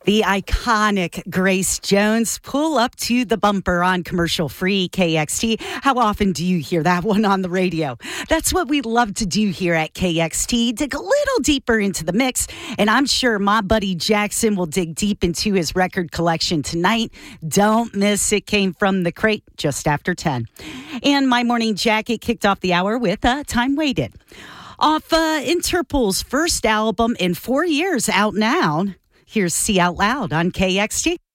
The iconic Grace Jones, Pull Up to the Bumper on commercial-free KXT. How often do you hear that one on the radio? That's what we love to do here at KXT, dig a little deeper into the mix, and I'm sure my buddy Jackson will dig deep into his record collection tonight. Don't miss It Came From the Crate just after 10. And my morning jacket kicked off the hour with Time Waited. Off Interpol's first album in 4 years, out now. Here's See Out Loud on KXT.